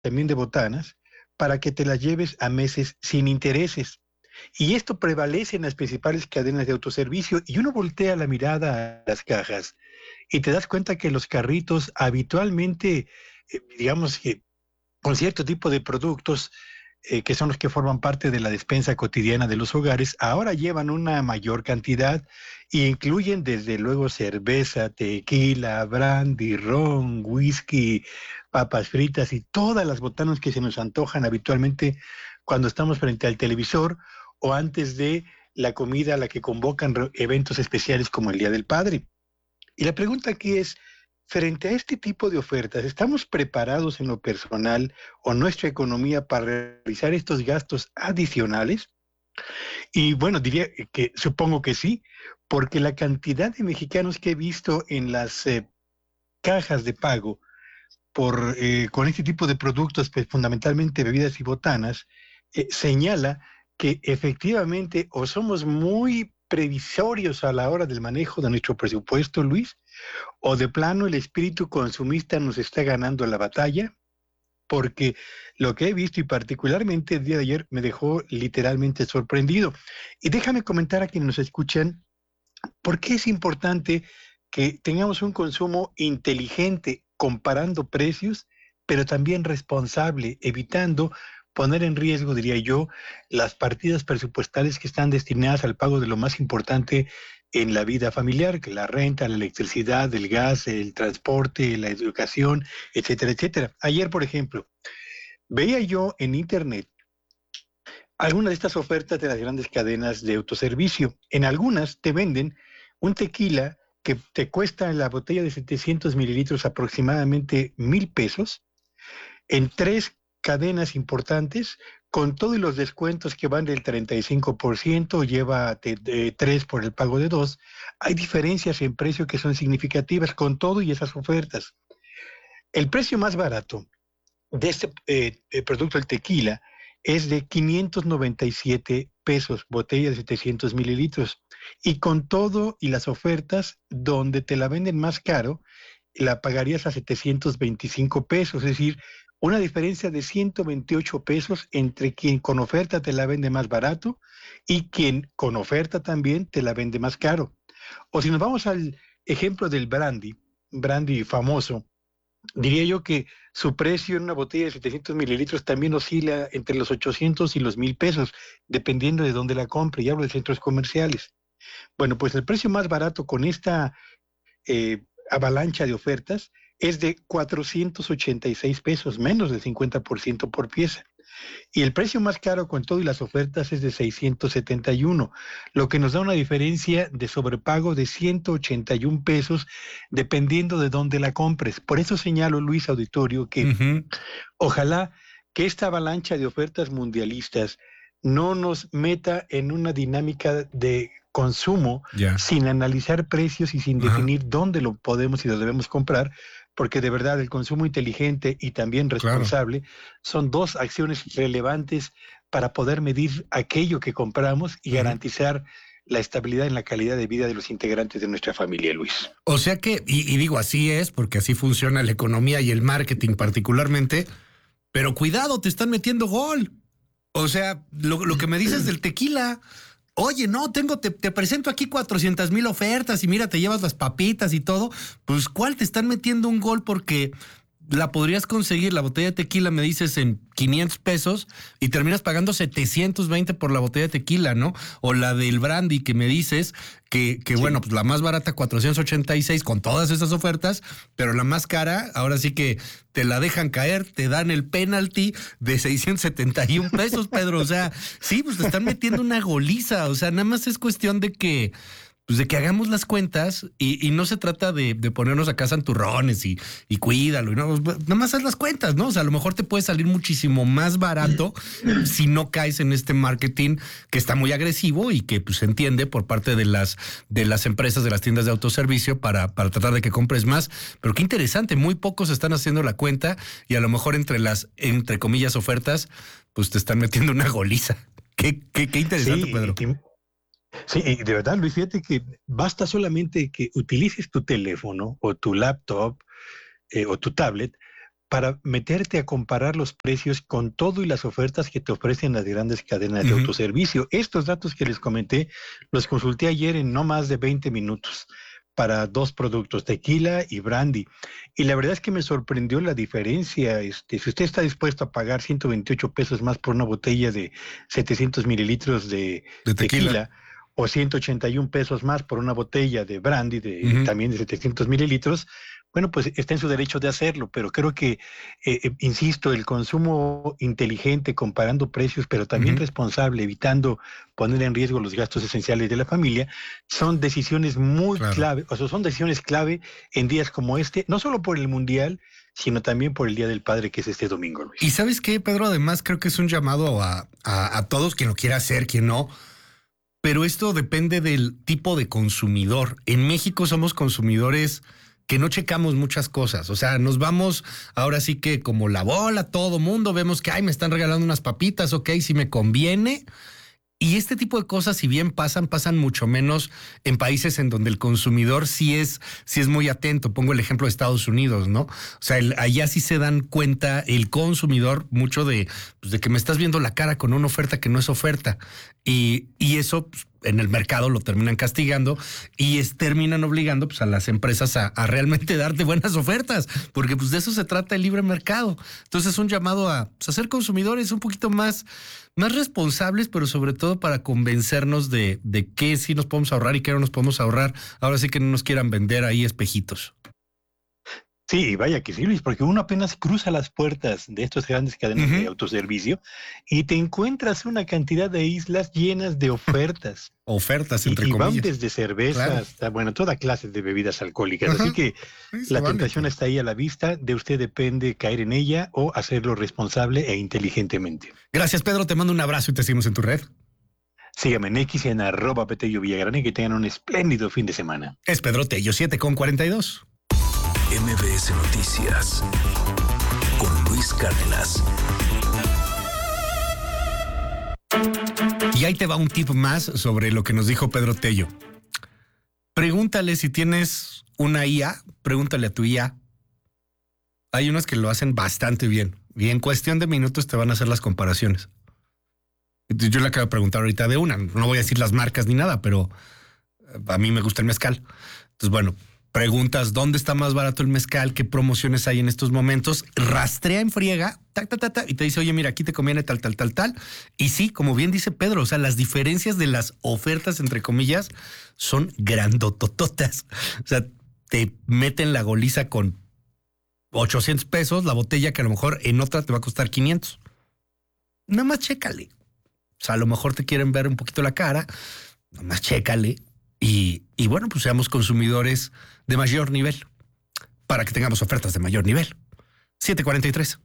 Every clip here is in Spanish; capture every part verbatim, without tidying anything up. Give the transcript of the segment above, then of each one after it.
también de botanas, para que te las lleves a meses sin intereses. Y esto prevalece en las principales cadenas de autoservicio y uno voltea la mirada a las cajas y te das cuenta que los carritos habitualmente, eh, digamos que con cierto tipo de productos, eh, que son los que forman parte de la despensa cotidiana de los hogares, ahora llevan una mayor cantidad e incluyen desde luego cerveza, tequila, brandy, ron, whisky, papas fritas y todas las botanas que se nos antojan habitualmente cuando estamos frente al televisor o antes de la comida a la que convocan re- eventos especiales como el Día del Padre. Y la pregunta aquí es, frente a este tipo de ofertas, ¿estamos preparados en lo personal o nuestra economía para realizar estos gastos adicionales? Y bueno, diría que supongo que sí, porque la cantidad de mexicanos que he visto en las eh, cajas de pago por eh, con este tipo de productos, pues, fundamentalmente bebidas y botanas, eh, señala que efectivamente o somos muy previsorios a la hora del manejo de nuestro presupuesto, Luis, o de plano el espíritu consumista nos está ganando la batalla, porque lo que he visto y particularmente el día de ayer me dejó literalmente sorprendido. Y déjame comentar a quienes nos escuchan por qué es importante que tengamos un consumo inteligente comparando precios, pero también responsable, evitando poner en riesgo, diría yo, las partidas presupuestales que están destinadas al pago de lo más importante en la vida familiar, que la renta, la electricidad, el gas, el transporte, la educación, etcétera, etcétera. Ayer, por ejemplo, veía yo en internet algunas de estas ofertas de las grandes cadenas de autoservicio. En algunas te venden un tequila que te cuesta en la botella de setecientos mililitros aproximadamente mil pesos, en tres cadenas importantes, con todos los descuentos que van del treinta y cinco por ciento, lleva de, de tres por el pago de dos. Hay diferencias en precio que son significativas con todo y esas ofertas. El precio más barato de este eh, eh, producto, el tequila, es de quinientos noventa y siete pesos, botella de setecientos mililitros. Y con todo y las ofertas, donde te la venden más caro, la pagarías a setecientos veinticinco pesos, es decir, una diferencia de ciento veintiocho pesos entre quien con oferta te la vende más barato y quien con oferta también te la vende más caro. O si nos vamos al ejemplo del brandy, brandy famoso, diría yo que su precio en una botella de setecientos mililitros también oscila entre los ochocientos y los mil pesos, dependiendo de dónde la compre, y hablo de centros comerciales. Bueno, pues el precio más barato con esta eh, avalancha de ofertas es de cuatrocientos ochenta y seis pesos, menos del cincuenta por ciento por pieza. Y el precio más caro con todo y las ofertas es de seiscientos setenta y uno, lo que nos da una diferencia de sobrepago de ciento ochenta y uno pesos dependiendo de dónde la compres. Por eso señalo, Luis Auditorio, que Ujú. ojalá que esta avalancha de ofertas mundialistas no nos meta en una dinámica de consumo Ya. sin analizar precios y sin Ajá. definir dónde lo podemos y lo debemos comprar, porque de verdad el consumo inteligente y también Claro. responsable son dos acciones relevantes para poder medir aquello que compramos y Ujú. garantizar la estabilidad en la calidad de vida de los integrantes de nuestra familia, Luis. O sea que, y, y digo, así es, porque así funciona la economía y el marketing particularmente, pero cuidado, te están metiendo gol. O sea, lo, lo que me dices del tequila, oye, no, tengo, te, te presento aquí cuatrocientas mil ofertas y mira, te llevas las papitas y todo, pues ¿cuál te están metiendo un gol? Porque la podrías conseguir, la botella de tequila, me dices, en quinientos pesos y terminas pagando setecientos veinte por la botella de tequila, ¿no? O la del brandy que me dices, que, que Sí. bueno, pues la más barata cuatrocientos ochenta y seis con todas esas ofertas, pero la más cara, ahora sí que te la dejan caer, te dan el penalty de seiscientos setenta y uno pesos, Pedro. O sea, sí, pues te están metiendo una goliza. O sea, nada más es cuestión de que pues de que hagamos las cuentas y, y no se trata de, de ponernos acá santurrones y, y cuídalo, y no, nada más haz las cuentas, ¿no? O sea, a lo mejor te puede salir muchísimo más barato si no caes en este marketing que está muy agresivo y que pues se entiende por parte de las, de las empresas, de las tiendas de autoservicio para, para tratar de que compres más. Pero qué interesante, muy pocos están haciendo la cuenta y a lo mejor entre las, entre comillas, ofertas, pues te están metiendo una goliza. Qué, qué, qué interesante, Sí, Pedro. y, sí, y de verdad, Luis, fíjate que basta solamente que utilices tu teléfono o tu laptop eh, o tu tablet para meterte a comparar los precios con todo y las ofertas que te ofrecen las grandes cadenas de Ujú. autoservicio. Estos datos que les comenté los consulté ayer en no más de veinte minutos para dos productos, tequila y brandy. Y la verdad es que me sorprendió la diferencia. Este, si usted está dispuesto a pagar ciento veintiocho pesos más por una botella de setecientos mililitros de De tequila. tequila, o ciento ochenta y un pesos más por una botella de brandy de, Ujú. también de setecientos mililitros, bueno, pues está en su derecho de hacerlo, pero creo que, eh, eh, insisto, el consumo inteligente, comparando precios, pero también Ujú. responsable, evitando poner en riesgo los gastos esenciales de la familia, son decisiones muy Claro. clave, o sea, son decisiones clave en días como este, no solo por el Mundial, sino también por el Día del Padre, que es este domingo, Luis. Y ¿sabes qué, Pedro? Además, creo que es un llamado a, a, a todos, quien lo quiera hacer, quien no. Pero esto depende del tipo de consumidor. En México somos consumidores que no checamos muchas cosas. O sea, nos vamos ahora sí que como la bola, todo mundo, vemos que, ay, me están regalando unas papitas, ok, si me conviene. Y este tipo de cosas, si bien pasan, pasan mucho menos en países en donde el consumidor sí es, sí es muy atento. Pongo el ejemplo de Estados Unidos, ¿no? O sea, el, allá sí se dan cuenta el consumidor mucho de, pues, de que me estás viendo la cara con una oferta que no es oferta. Y, y eso pues, en el mercado lo terminan castigando y es, terminan obligando pues, a las empresas a, a realmente darte buenas ofertas, porque pues de eso se trata el libre mercado. Entonces es un llamado a, pues, a ser consumidores un poquito más, más responsables, pero sobre todo para convencernos de, de qué sí nos podemos ahorrar y qué no nos podemos ahorrar. Ahora sí que no nos quieran vender ahí espejitos. Sí, vaya que sí, Luis, porque uno apenas cruza las puertas de estas grandes cadenas de Ujú. autoservicio y te encuentras una cantidad de islas llenas de ofertas. Ofertas, Y, entre y van comillas. desde cerveza Claro. hasta, bueno, toda clase de bebidas alcohólicas. Así Ajá. que Sí, se la vale tentación todo. está ahí a la vista. De usted depende caer en ella o hacerlo responsable e inteligentemente. Gracias, Pedro. Te mando un abrazo y te seguimos en tu red. Sígame en X y en arroba Petello Villagrán y que tengan un espléndido fin de semana. Es Pedro Tello, siete con cuarenta y dos. M B S Noticias con Luis Cárdenas. Y ahí te va un tip más sobre lo que nos dijo Pedro Tello. Pregúntale si tienes una I A, pregúntale a tu I A. Hay unas que lo hacen bastante bien. Y en cuestión de minutos te van a hacer las comparaciones. Yo le acabo de preguntar ahorita de una. No voy a decir las marcas ni nada, pero a mí me gusta el mezcal. Entonces, bueno, preguntas dónde está más barato el mezcal, qué promociones hay en estos momentos, rastrea en friega, ta, ta, ta, ta, y te dice, oye, mira, aquí te conviene tal, tal, tal, tal. Y sí, como bien dice Pedro, o sea, las diferencias de las ofertas, entre comillas, son grandotototas. O sea, te meten la goliza con ochocientos pesos la botella que a lo mejor en otra te va a costar quinientos. Nada más chécale. O sea, a lo mejor te quieren ver un poquito la cara, nada más chécale. Y, y bueno, pues seamos consumidores de mayor nivel para que tengamos ofertas de mayor nivel. siete cuarenta y tres.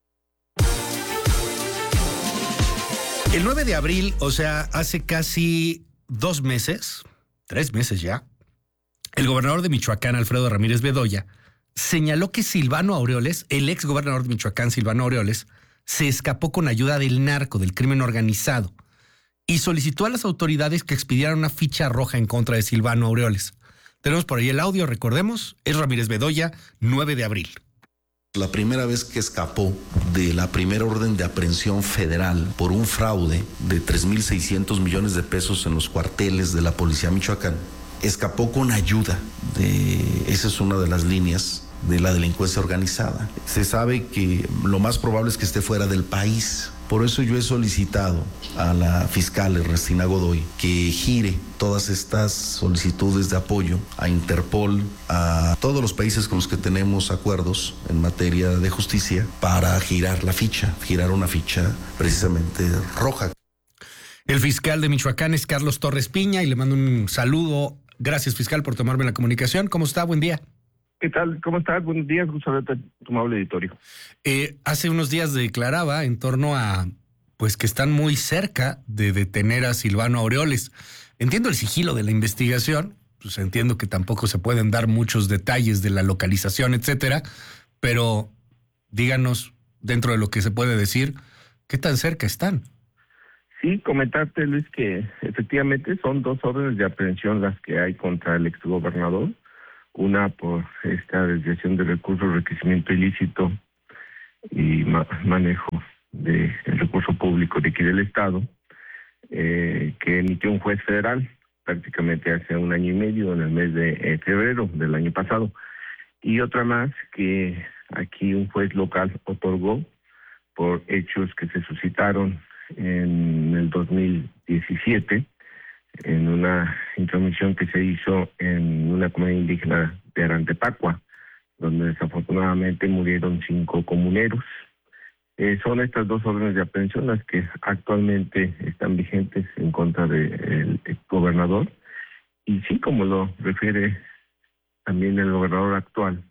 El nueve de abril, o sea, hace casi dos meses, tres meses ya, el gobernador de Michoacán, Alfredo Ramírez Bedoya, señaló que Silvano Aureoles, el ex gobernador de Michoacán, Silvano Aureoles, se escapó con ayuda del narco, del crimen organizado, y solicitó a las autoridades que expidieran una ficha roja en contra de Silvano Aureoles. Tenemos por ahí el audio, recordemos, es Ramírez Bedoya, nueve de abril. La primera vez que escapó de la primera orden de aprehensión federal por un fraude de tres mil seiscientos millones de pesos en los cuarteles de la Policía Michoacán, escapó con ayuda de, esa es una de las líneas de la delincuencia organizada. Se sabe que lo más probable es que esté fuera del país. Por eso yo he solicitado a la fiscal Ernestina Godoy que gire todas estas solicitudes de apoyo a Interpol, a todos los países con los que tenemos acuerdos en materia de justicia, para girar la ficha, girar una ficha precisamente roja. El fiscal de Michoacán es Carlos Torres Piña y le mando un saludo. Gracias, fiscal, por tomarme la comunicación. ¿Cómo está? Buen día. ¿Qué tal? ¿Cómo estás? Buenos días, gusto verte en tu amable editorio. Eh, hace unos días declaraba en torno a, pues, que están muy cerca de detener a Silvano Aureoles. Entiendo el sigilo de la investigación, pues entiendo que tampoco se pueden dar muchos detalles de la localización, etcétera, pero díganos, dentro de lo que se puede decir, ¿qué tan cerca están? Sí, comentarte, Luis, que efectivamente son dos órdenes de aprehensión las que hay contra el exgobernador. Una por esta desviación de recursos, enriquecimiento ilícito y ma- manejo del recurso público de aquí del Estado, eh, que emitió un juez federal prácticamente hace un año y medio, en el mes de eh, febrero del año pasado, y otra más que aquí un juez local otorgó por hechos que se suscitaron en el dos mil diecisiete, en una intromisión que se hizo en una comunidad indígena de Arantepacua, donde desafortunadamente murieron cinco comuneros. Eh, son estas dos órdenes de aprehensión las que actualmente están vigentes en contra del gobernador. Y sí, como lo refiere también el gobernador actual,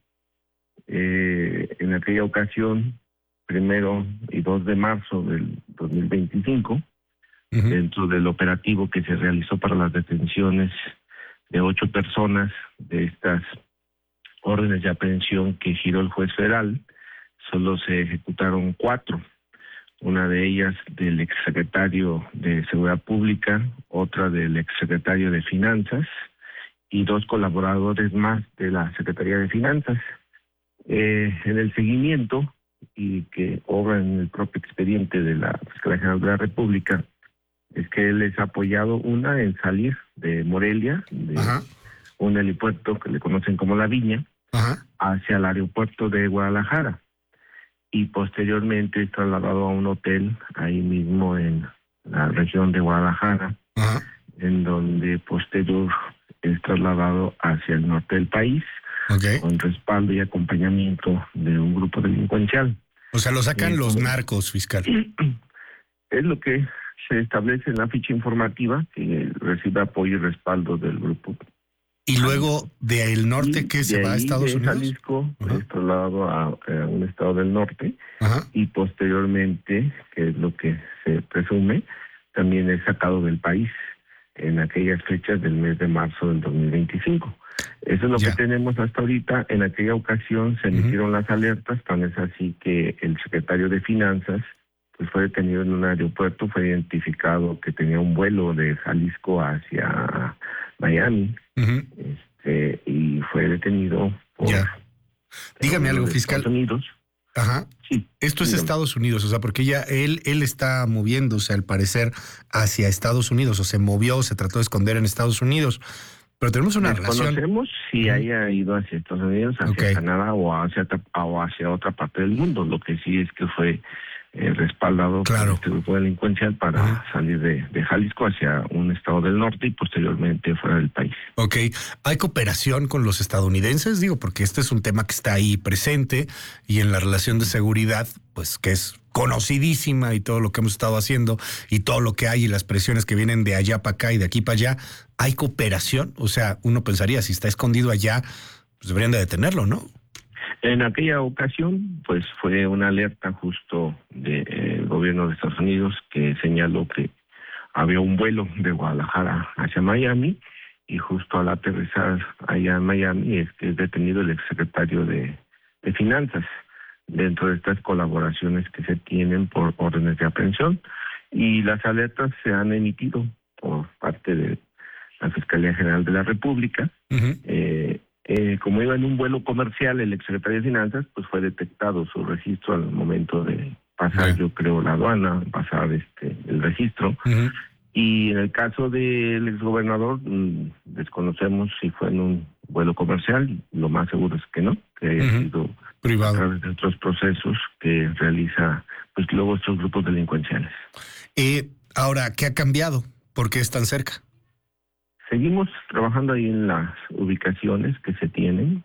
eh, en aquella ocasión, primero y dos de marzo del dos mil veinticinco, uh-huh. dentro del operativo que se realizó para las detenciones de ocho personas de estas órdenes de aprehensión que giró el juez federal, solo se ejecutaron cuatro. Una de ellas del exsecretario de Seguridad Pública, otra del exsecretario de Finanzas y dos colaboradores más de la Secretaría de Finanzas. Eh, en el seguimiento, y que obra en el propio expediente de la Fiscalía General de la República, es que él les ha apoyado una en salir de Morelia, de Ajá. un helipuerto que le conocen como La Viña, Ajá. hacia el aeropuerto de Guadalajara, y posteriormente es trasladado a un hotel ahí mismo en la región de Guadalajara, Ajá. en donde posterior es trasladado hacia el norte del país, okay. con respaldo y acompañamiento de un grupo delincuencial. O sea, lo sacan eh, los narcos, fiscal. Es lo que se establece en la ficha informativa, que recibe apoyo y respaldo del grupo. ¿Y luego del norte que se va a Estados de Unidos? Jalisco es trasladado a, a un estado del norte. Ajá. Y posteriormente, que es lo que se presume, también es sacado del país en aquellas fechas del mes de marzo del dos mil veinticinco. Eso es lo ya. que tenemos hasta ahorita. En aquella ocasión se emitieron uh-huh. las alertas, tan es así que el secretario de Finanzas pues fue detenido en un aeropuerto, fue identificado que tenía un vuelo de Jalisco hacia Miami, uh-huh. este, y fue detenido por... Ya. Dígame algo, fiscal. Estados Unidos. Ajá. Sí, esto es dígame. Estados Unidos, o sea, porque ya él, él está moviéndose, al parecer, hacia Estados Unidos, o se movió, se trató de esconder en Estados Unidos. Pero tenemos una relación. Conocemos si uh-huh. haya ido hacia Estados Unidos, hacia okay. Canadá o hacia, o hacia otra parte del mundo. Lo que sí es que fue eh, respaldado claro. por este grupo delincuencial para uh-huh. salir de, de Jalisco hacia un estado del norte y posteriormente fuera del país. Ok. ¿Hay cooperación con los estadounidenses? Digo, porque este es un tema que está ahí presente y en la relación de seguridad, pues que es conocidísima y todo lo que hemos estado haciendo y todo lo que hay y las presiones que vienen de allá para acá y de aquí para allá. ¿Hay cooperación? O sea, uno pensaría, si está escondido allá, pues deberían de detenerlo, ¿no? En aquella ocasión, pues fue una alerta justo del de, eh, gobierno de Estados Unidos que señaló que había un vuelo de Guadalajara hacia Miami y justo al aterrizar allá en Miami es que es detenido el exsecretario de, de Finanzas dentro de estas colaboraciones que se tienen por órdenes de aprehensión, y las alertas se han emitido por parte de la Fiscalía General de la República. Uh-huh. Eh, eh, como iba en un vuelo comercial el exsecretario de Finanzas, pues fue detectado su registro al momento de pasar, uh-huh. yo creo, la aduana, pasar este el registro. Uh-huh. Y en el caso del exgobernador, mmm, desconocemos si fue en un vuelo comercial, lo más seguro es que no, que haya uh-huh. sido privado a través de otros procesos que realiza pues luego estos grupos delincuenciales. Eh, ahora, ¿qué ha cambiado? ¿Por qué es tan cerca? Seguimos trabajando ahí en las ubicaciones que se tienen,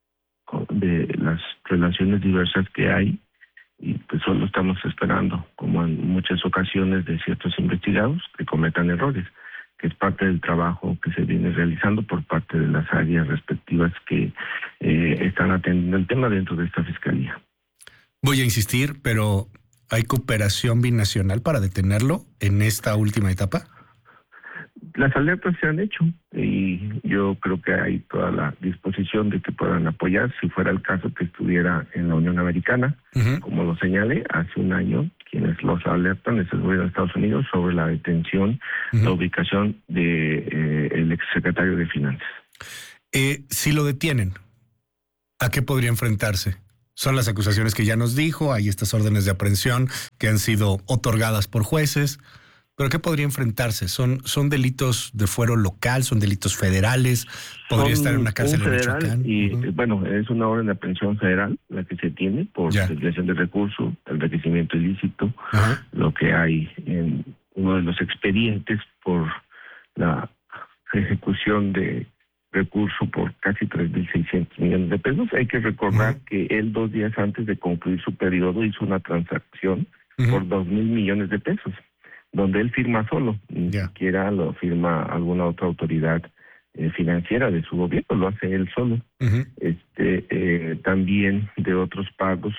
de las relaciones diversas que hay, y pues solo estamos esperando, como en muchas ocasiones, de ciertos investigados que cometan errores, que es parte del trabajo que se viene realizando por parte de las áreas respectivas que eh, están atendiendo el tema dentro de esta fiscalía. Voy a insistir, pero ¿hay cooperación binacional para detenerlo en esta última etapa? Las alertas se han hecho y yo creo que hay toda la disposición de que puedan apoyar si fuera el caso que estuviera en la Unión Americana, uh-huh. como lo señalé hace un año. Quienes los alertan es el gobierno de Estados Unidos sobre la detención, uh-huh. la ubicación de eh, el exsecretario de Finanzas. Eh, si lo detienen, ¿a qué podría enfrentarse? Son las acusaciones que ya nos dijo, hay estas órdenes de aprehensión que han sido otorgadas por jueces. ¿Pero qué podría enfrentarse? ¿Son, son delitos de fuero local? ¿Son delitos federales? ¿Podría Son estar en una cárcel en Michoacán? Y, uh-huh. Bueno, es una orden de aprehensión federal la que se tiene por ya. desviación de recurso, el enriquecimiento ilícito, uh-huh. lo que hay en uno de los expedientes por la ejecución de recurso por casi tres mil seiscientos millones de pesos. Hay que recordar uh-huh. que él dos días antes de concluir su periodo hizo una transacción uh-huh. por dos mil millones de pesos, donde él firma solo, ni yeah. siquiera lo firma alguna otra autoridad eh, financiera de su gobierno, lo hace él solo. Uh-huh. Este eh, también de otros pagos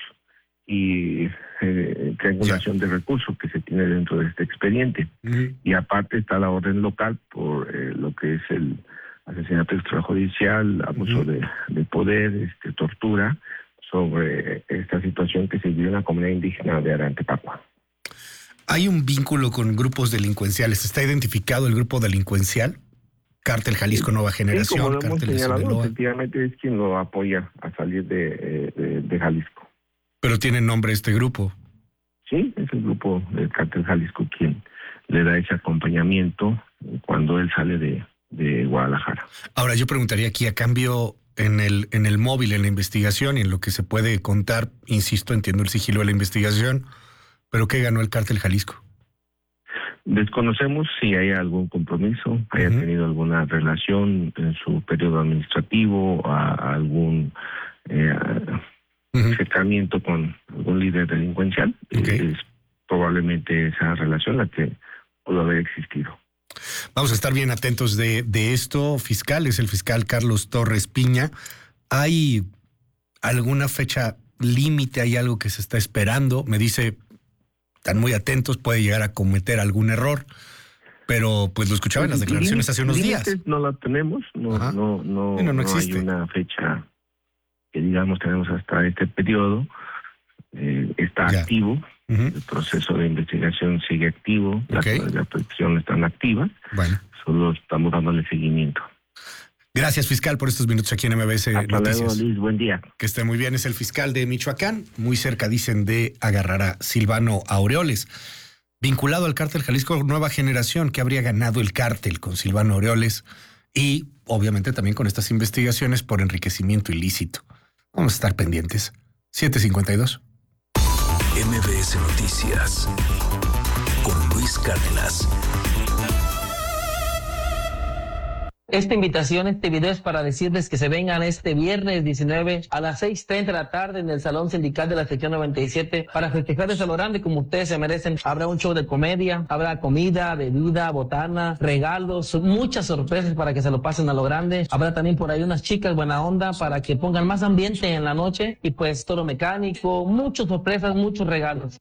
y eh, triangulación yeah. de recursos que se tiene dentro de este expediente. Uh-huh. Y aparte está la orden local por eh, lo que es el asesinato extrajudicial, abuso uh-huh. de, de poder, este, tortura, sobre esta situación que se vive en la comunidad indígena de Arantepacua. ¿Hay un vínculo con grupos delincuenciales? ¿Está identificado el grupo delincuencial? Cártel Jalisco Nueva Generación, sí, como lo hemos Cártel señalado, de Sinaloa. Efectivamente es quien lo apoya a salir de, de, de Jalisco. ¿Pero tiene nombre este grupo? Sí, es el grupo del Cártel Jalisco quien le da ese acompañamiento cuando él sale de, de Guadalajara. Ahora yo preguntaría aquí, a cambio, en el, en el móvil, en la investigación y en lo que se puede contar, insisto, entiendo el sigilo de la investigación, ¿pero qué ganó el Cártel Jalisco? Desconocemos si hay algún compromiso, haya uh-huh. tenido alguna relación en su periodo administrativo, a, a algún eh, uh-huh. acercamiento con algún líder delincuencial. Okay. Es probablemente esa relación la que pudo haber existido. Vamos a estar bien atentos de, de esto. Fiscal, es el fiscal Carlos Torres Piña. ¿Hay alguna fecha límite? ¿Hay algo que se está esperando? Me dice... Están muy atentos, puede llegar a cometer algún error, pero pues lo escuchaba en las declaraciones hace unos días. No la tenemos, no, no, no, no, no, no existe. Hay una fecha que digamos tenemos hasta este periodo, eh, está ya. activo, uh-huh. el proceso de investigación sigue activo, okay. las de protección están activas, bueno. solo estamos dándole seguimiento. Gracias, fiscal, por estos minutos aquí en M B S Hasta Noticias. Luego, Luis, buen día. Que esté muy bien, es el fiscal de Michoacán, muy cerca, dicen, de agarrar a Silvano Aureoles. Vinculado al Cártel Jalisco Nueva Generación, que habría ganado el cártel con Silvano Aureoles y, obviamente, también con estas investigaciones por enriquecimiento ilícito. Vamos a estar pendientes. siete cincuenta y dos. M B S Noticias con Luis Cárdenas. Esta invitación, este video es para decirles que se vengan este viernes diecinueve a las seis treinta de la tarde en el Salón Sindical de la Sección noventa y siete para festejar ese lo grande como ustedes se merecen. Habrá un show de comedia, habrá comida, bebida, botana, regalos, muchas sorpresas para que se lo pasen a lo grande. Habrá también por ahí unas chicas buena onda para que pongan más ambiente en la noche y pues toro mecánico, muchas sorpresas, muchos regalos.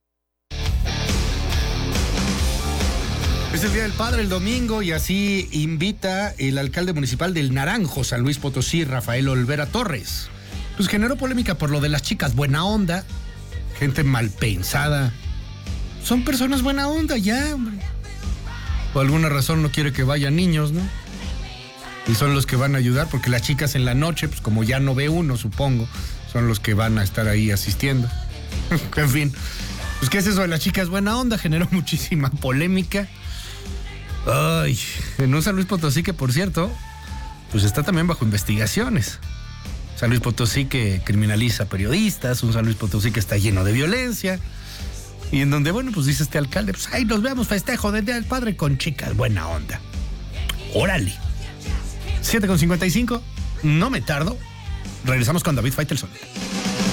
Es el Día del Padre el domingo y así invita el alcalde municipal del Naranjo, San Luis Potosí, Rafael Olvera Torres. Pues generó polémica por lo de las chicas buena onda, gente mal pensada. Son personas buena onda ya, hombre. Por alguna razón no quiere que vayan niños, ¿no? Y son los que van a ayudar porque las chicas en la noche, pues como ya no ve uno, supongo, son los que van a estar ahí asistiendo. En fin, pues ¿qué es eso de las chicas buena onda? Generó muchísima polémica. Ay, en un San Luis Potosí que, por cierto, pues está también bajo investigaciones. San Luis Potosí que criminaliza periodistas, un San Luis Potosí que está lleno de violencia. Y en donde, bueno, pues dice este alcalde, pues ahí nos vemos, festejo del Día del Padre con chicas buena onda. Órale. siete con cincuenta y cinco, no me tardo. Regresamos con David Faitelson.